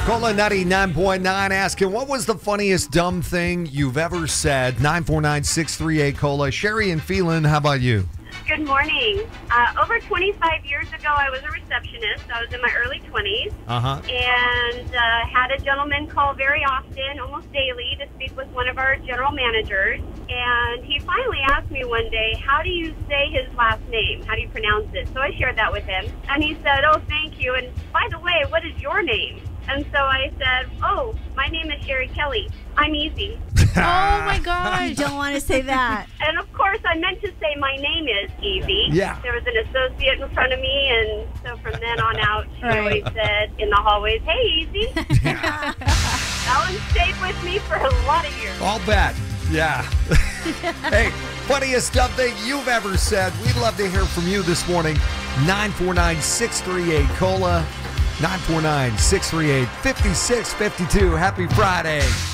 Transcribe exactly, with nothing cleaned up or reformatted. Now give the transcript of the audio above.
Cola ninety-nine point nine asking, what was the funniest dumb thing you've ever said? nine four nine, six three eight, Cola. Sherry and Phelan, how about you? Good morning. Uh, over twenty-five years ago, I was a receptionist. I was in my early twenties. Uh-huh. And uh, had a gentleman call very often, almost daily, to speak with one of our general managers. And he finally asked me one day, how do you say his last name? How do you pronounce it? So I shared that with him. And he said, oh, thank you. And by the way, what is your name? And so I said, oh, my name is Sherry Kelly. I'm easy. Oh, my gosh. You don't want to say that. And, of course, I meant to say my name is Easy. Yeah. There was an associate in front of me, and so from then on out, she Right. always said in the hallways, hey, Easy. That one stayed with me for a lot of years. I'll bet. Yeah. Hey, funniest dumb thing you've ever said. We'd love to hear from you this morning. nine four nine, six three eight, Cola. nine four nine, six three eight, five six five two. Happy Friday.